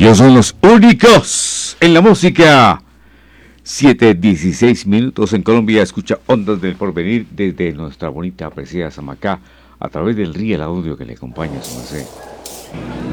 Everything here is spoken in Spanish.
Ellos son los únicos en la música. 7:16 en Colombia. Escucha Ondas del Porvenir desde nuestra bonita, apreciada Samacá, a través del Real Audio que le acompaña a su merced.